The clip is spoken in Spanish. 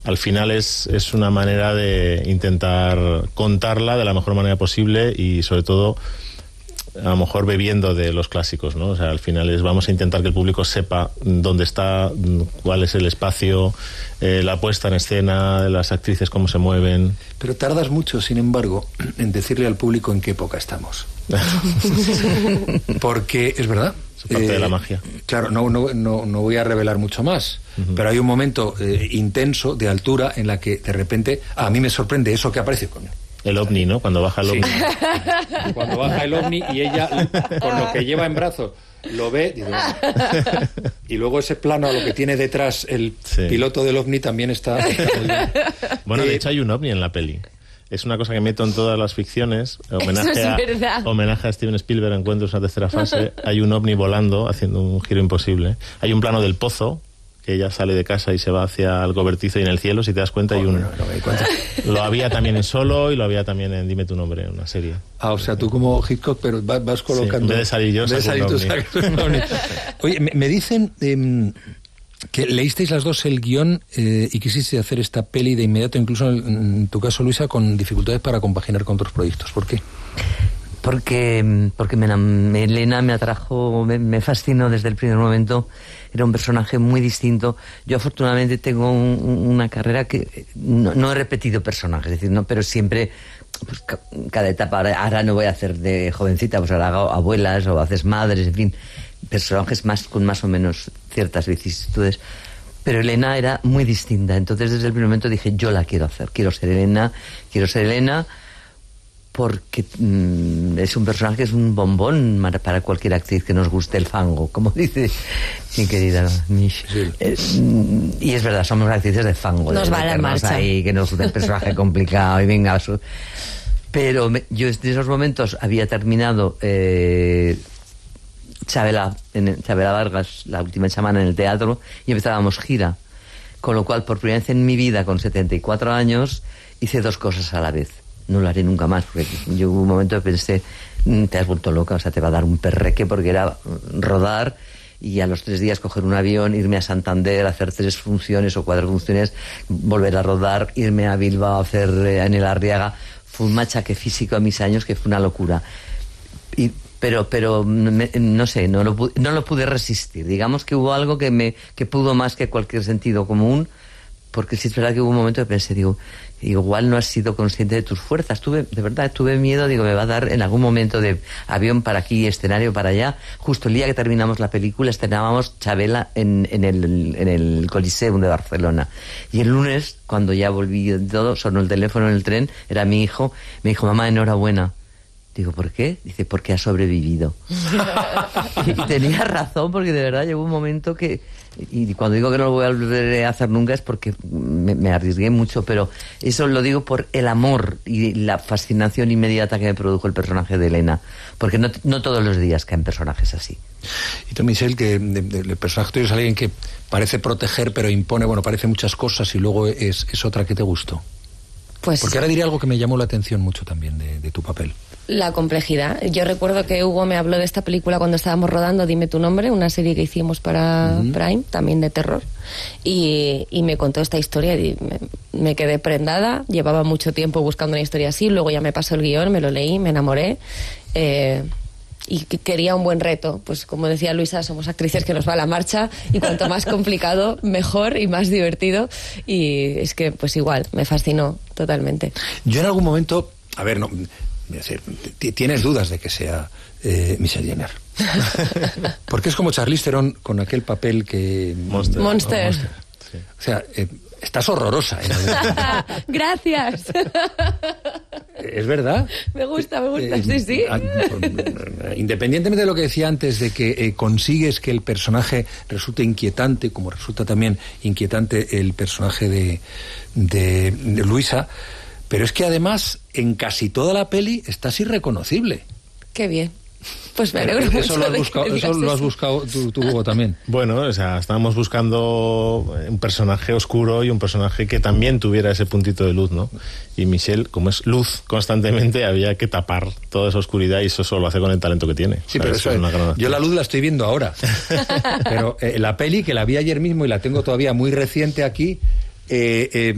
Al final es una manera de intentar contarla de la mejor manera posible y sobre todo a lo mejor bebiendo de los clásicos, ¿no? O sea, al final vamos a intentar que el público sepa dónde está, cuál es el espacio, la puesta en escena de las actrices, cómo se mueven. Pero tardas mucho, sin embargo, en decirle al público en qué época estamos. Porque es verdad. Es parte de la magia. Claro, no voy a revelar mucho más, pero hay un momento intenso de altura en la que de repente a mí me sorprende eso que aparece, coño. El ovni, ¿no? Cuando baja el ovni. Sí. Cuando baja el ovni y ella, con lo que lleva en brazos, lo ve, digo, y luego ese plano a lo que tiene detrás el piloto del ovni también está bueno, de hecho hay un ovni en la peli. Es una cosa que meto en todas las ficciones. Homenaje a Steven Spielberg, Encuentros en la tercera fase. Hay un ovni volando, haciendo un giro imposible. Hay un plano del pozo, que ella sale de casa y se va hacia el cobertizo, y en el cielo, si te das cuenta, hay un... No me di cuenta. Lo había también en Solo y lo había también en Dime tu nombre, en una serie. O sea, tú como Hitchcock, pero vas colocando... Sí, en vez de salir yo, saco un ovni. Oye, me dicen... que leísteis las dos el guión y quisiste hacer esta peli de inmediato, incluso en tu caso, Luisa, con dificultades para compaginar con otros proyectos. ¿Por qué? Porque Elena me atrajo, me fascinó desde el primer momento. Era un personaje muy distinto. Yo afortunadamente tengo una carrera que no he repetido personajes, es decir, no, pero siempre, pues, cada etapa. Ahora no voy a hacer de jovencita, pues ahora hago abuelas o haces madres, en fin, personajes con más o menos ciertas vicisitudes. Pero Elena era muy distinta. Entonces desde el primer momento dije, yo la quiero hacer, quiero ser Elena porque es un personaje que es un bombón para cualquier actriz que nos guste el fango, como dice mi querida Mish. Sí. Y es verdad, somos actrices de fango. Nos va a la marcha. Ahí, que nos gusta el personaje complicado y venga. Pero yo en esos momentos había terminado Chabela Vargas, La última chamana, en el teatro, y empezábamos gira. Con lo cual, por primera vez en mi vida, con 74 años, hice dos cosas a la vez. No lo haré nunca más, porque yo hubo un momento que pensé, te has vuelto loca, o sea, te va a dar un perreque, porque era rodar y a los 3 días coger un avión, irme a Santander, hacer 3 funciones o 4 funciones, volver a rodar, irme a Bilbao a hacer en el Arriaga. Fue un machaque físico a mis años que fue una locura. Pero no sé, no lo pude resistir. Digamos que hubo algo que pudo más que cualquier sentido común, porque sí es verdad que hubo un momento que pensé, digo, igual no has sido consciente de tus fuerzas. De verdad tuve miedo, digo, me va a dar en algún momento de avión para aquí, escenario para allá. Justo el día que terminamos la película estrenábamos Chabela en el Coliseum de Barcelona. Y el lunes, cuando ya volví de todo, sonó el teléfono en el tren, era mi hijo, me dijo, mamá, enhorabuena. Digo, ¿por qué? Dice, porque ha sobrevivido. Y tenía razón, porque de verdad llegó un momento que... Y cuando digo que no lo voy a volver a hacer nunca es porque me arriesgué mucho, pero eso lo digo por el amor y la fascinación inmediata que me produjo el personaje de Elena, porque no todos los días caen personajes así. Y tú, Michelle, que el personaje tuyo es alguien que parece proteger, pero impone, parece muchas cosas, y luego es otra que te gustó. Pues, porque ahora diría algo que me llamó la atención mucho también de tu papel. La complejidad. Yo recuerdo que Hugo me habló de esta película cuando estábamos rodando Dime tu nombre, una serie que hicimos para Prime, también de terror, y me contó esta historia y me quedé prendada. Llevaba mucho tiempo buscando una historia así, luego ya me pasó el guión, me lo leí, me enamoré, y quería un buen reto. Pues como decía Luisa, somos actrices que nos va a la marcha, y cuanto más complicado, mejor y más divertido, y es que pues igual, me fascinó totalmente. Yo en algún momento, tienes dudas de que sea Michelle Jenner. Porque es como Charlize Theron con aquel papel que... Monster. Sí. O sea, estás horrorosa. Gracias. ¿Es verdad? Me gusta, sí. Independientemente de lo que decía antes, de que consigues que el personaje resulte inquietante, como resulta también inquietante el personaje de Luisa, pero es que además en casi toda la peli estás irreconocible. Qué bien. Pues me alegro mucho. Eso lo has buscado tú, Hugo, también. Bueno, o sea, estábamos buscando un personaje oscuro y un personaje que también tuviera ese puntito de luz, ¿no? Y Michelle, como es luz constantemente, había que tapar toda esa oscuridad, y eso solo lo hace con el talento que tiene. Sí, pero eso yo la luz la estoy viendo ahora. Pero la peli, que la vi ayer mismo y la tengo todavía muy reciente aquí,